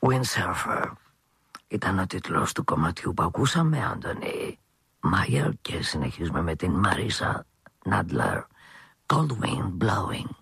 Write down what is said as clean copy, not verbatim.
Windsurfer ήταν ο τίτλος του κομματιού που ακούσαμε, Άντωνι Μάιερ, και συνεχίζουμε με την Μαρίσα Νάντλερ, Cold Wind Blowing.